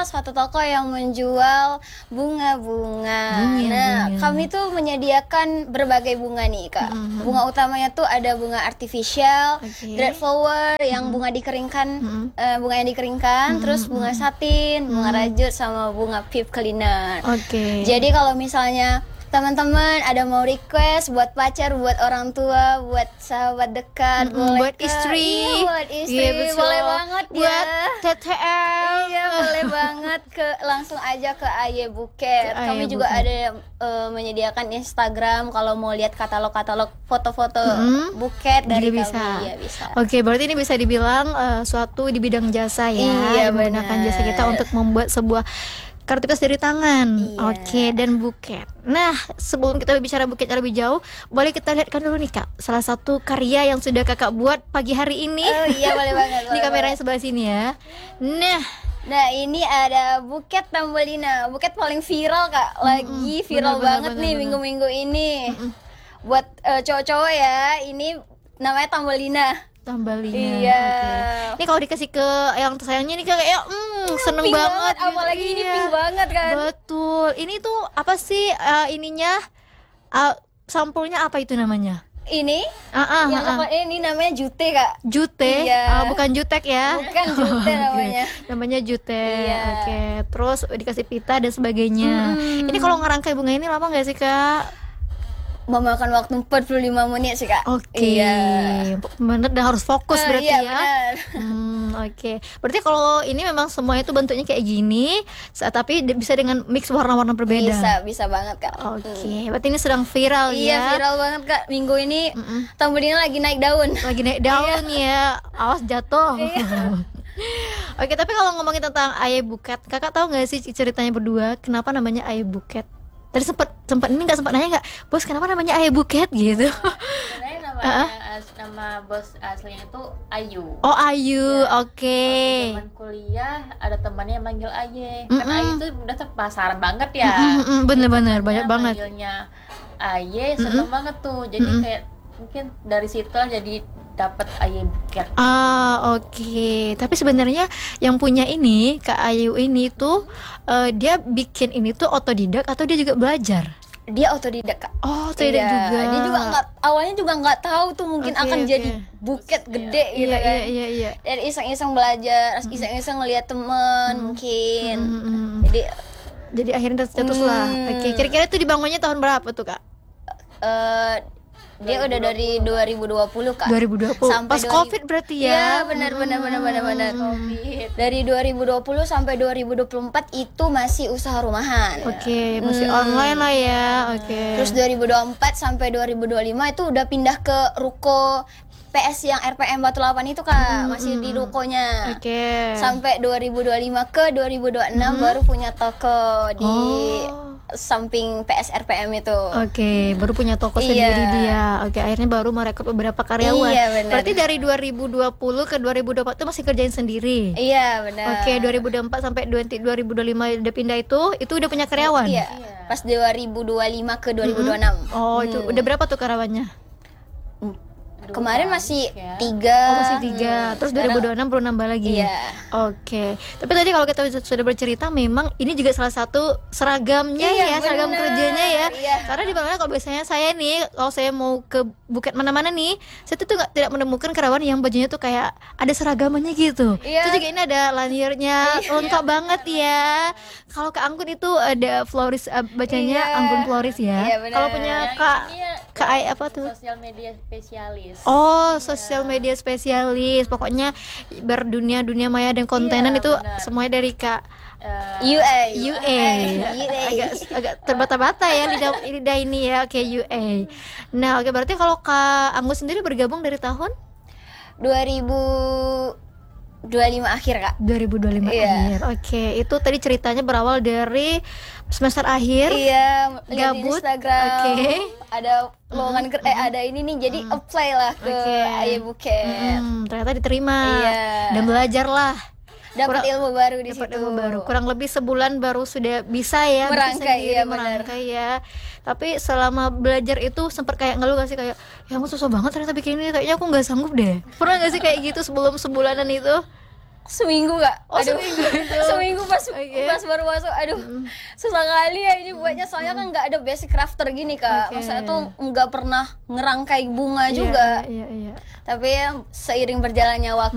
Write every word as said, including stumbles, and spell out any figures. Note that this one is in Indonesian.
suatu toko yang menjual bunga-bunga. Bunga, Nah, bunga. kami tuh menyediakan berbagai bunga nih, Kak. Mm-hmm. Bunga utamanya tuh ada bunga artificial, Okay. dried flower yang bunga dikeringkan, Mm-hmm. eh, bunga yang dikeringkan, Mm-hmm. terus bunga satin, bunga rajut sama bunga pip cleaner. Oke. Jadi kalau misalnya teman-teman ada mau request buat pacar, buat orang tua, buat sahabat dekat, Mm-mm, boleh buat ke- istri. iya, buat istri, Iya, betul. boleh banget Buat ya. T T L. Iya, boleh banget ke langsung aja ke Aye Buket. Ke Aye Kami juga Buket. ada eh, menyediakan Instagram kalau mau lihat katalog-katalog foto-foto Mm-mm. buket dari Juga kami. bisa. Iya, bisa. Oke, berarti ini bisa dibilang eh, suatu di bidang jasa ya. Iya, Menggunakan benar. jasa kita untuk membuat sebuah kartipas dari tangan. Iya. Oke, dan buket. Nah, sebelum kita bicara buketnya lebih jauh, boleh kita lihatkan dulu nih Kak, salah satu karya yang sudah Kakak buat pagi hari ini. Oh iya, boleh banget. Ini boleh kameranya banget. sebelah sini ya. Nah, Nah, ini ada buket Tambelina. Buket paling viral, Kak. Lagi Mm-mm. viral Benar, banget benar, nih benar. minggu-minggu ini. Buat eh, cowok-cowok ya, ini namanya Tambelina. Tambelina. Iya. Oke. Ini kalau dikasih ke yang tersayangnya nih kayak hmm, seneng Pink banget. gitu. apalagi ini Iya. pink banget kan. Betul. Ini tuh apa sih eh, ininya? Eh, sampulnya apa itu namanya? Ini Ah, ah, yang ah, ah. apa- ini namanya jute, Kak. Jute, Iya. ah, bukan jutek ya. Bukan jute Oke. namanya. Namanya jute. Iya. Oke. Terus dikasih pita dan sebagainya. Mm-mm. Ini kalau ngerangkai bunga ini lama nggak sih Kak? Memakan waktu empat puluh lima menit sih, Kak. Oke. Iya. Bener dan harus fokus Eh, berarti iya, ya. benar. Hmm, oke. Berarti kalau ini memang semuanya itu bentuknya kayak gini, sa- tapi de- bisa dengan mix warna-warna berbeda. Bisa, bisa banget, Kak. Oke. Berarti ini sedang viral Iya, ya. viral banget, Kak. Minggu ini Mm-mm. Tambelina lagi naik daun. Lagi naik daun ya. Awas jatuh. Iya. Oke, tapi kalau ngomongin tentang Aye Buket, Kakak tahu nggak sih ceritanya berdua kenapa namanya Aye Buket? Tadi sempat sempat ini nggak sempat nanya nggak, bos kenapa namanya Aye Buket gitu? Sebenarnya namanya as- nama bos aslinya itu Ayu. Oh Ayu, Ya. oke. Waktu zaman kuliah ada temannya yang manggil Aye. Kan Mm-mm. Ayu itu udah pasaran banget ya. Mm-mm, bener-bener banyak Temannya banget. Manggilnya Aye seneng banget tuh. Jadi Mm-mm. kayak mungkin dari situ lah jadi dapat Aye Buket. Ah oke, tapi sebenarnya yang punya ini Kak Ayu ini tuh eh, dia bikin ini tuh otodidak atau dia juga belajar? Dia otodidak, Kak. Oh otodidak Iya, juga. Dia juga nggak awalnya juga nggak tahu tuh mungkin Oke, akan oke. jadi buket gede gitu Iya kan. iya iya iya. Dari iseng-iseng belajar, iseng-iseng ngeliat temen mungkin. Mm-mm. Jadi Jadi akhirnya tercetus lah. Hmm. Oke, kira-kira itu dibangunnya tahun berapa tuh Kak? eh dia udah dari dua ribu dua puluh, Kak. dua ribu dua puluh. Sampai Pas dua ribu Covid berarti ya. Iya, benar benar benar benar benar. Covid. Dari dua ribu dua puluh sampai dua ribu dua puluh empat itu masih usaha rumahan. Oke, masih Hmm. online lah ya. Oke. Terus dua ribu dua puluh empat sampai dua ribu dua puluh lima itu udah pindah ke ruko P S yang R P M Batu Lapan itu, Kak. Masih di rukonya. Oke. Sampai dua ribu dua puluh lima ke dua ribu dua puluh enam baru punya toko di Oh. samping P S R P M itu. Oke, baru punya toko Iya. sendiri dia. Oke, akhirnya baru merekrut beberapa karyawan. Iya, benar. Berarti dari dua ribu dua puluh ke dua ribu dua puluh empat itu masih kerjain sendiri. Iya, benar. Oke, dua ribu dua puluh empat sampai dua ribu dua puluh lima udah pindah itu, itu udah punya karyawan. Iya. Pas dua ribu dua puluh lima ke dua ribu dua puluh enam. Oh, itu udah berapa tuh karyawannya? Kemarin masih ya. tiga. Oh, masih tiga. Terus dua ribu dua puluh enam baru nambah lagi. Iya. Oke. Tapi tadi kalau kita sudah bercerita, memang ini juga salah satu seragamnya Iya, ya, seragam bener. kerjanya ya. Iya. Karena di mana kalau biasanya saya nih, kalau saya mau ke buket mana-mana nih, saya tuh tuh nggak tidak menemukan karyawan yang bajunya tuh kayak ada seragamannya gitu. Iya. Itu juga ini ada lanyarnya, lengkap banget ya. Kalau ke Anggun itu ada Floris, eh, bacanya Iya. Anggun Floris ya. Iya, bener. Kalau punya Yang Kak ini ya, Kak Ai apa tuh? Sosial media spesialis. Oh, sosial media spesialis. Pokoknya berdunia dunia maya dan kontenan Iya, itu benar. semuanya dari Kak Eh, U A. U A. Agak agak terbata-bata ya lidah lidah ini ya. Oke, U A. Nah, oke berarti kalau Kak Anggun sendiri bergabung dari tahun dua ribu dua puluh lima akhir, Kak. dua ribu dua puluh lima Iya. akhir. Oke, itu tadi ceritanya berawal dari semester akhir. Iya, lihat di Gabut. Instagram. Oke. Ada lowongan ker- eh ada ini nih, jadi apply lah ke Oke. Aye Buket. Hmm, ternyata diterima. Iya. Dan belajar lah. Dapat Kurang- ilmu baru di Dapat situ. ilmu baru. Kurang lebih sebulan baru sudah bisa ya bikin Merangkai, sendiri, iya, benar. merangkai ya. Tapi selama belajar itu sempat kayak ngeluh gak sih kayak ya ampun susah banget ternyata bikin ini, kayaknya aku nggak sanggup deh. Pernah gak sih kayak gitu sebelum sebulanan itu? seminggu kak. Oh, Aduh, seminggu itu. seminggu pas Oke. pas baru masuk, aduh susah kali ya ini buatnya, soalnya kan nggak ada basic crafter gini kak. Oke. Maksudnya tuh nggak pernah ngerangkai bunga Iya, juga. iya iya Tapi ya, seiring berjalannya waktu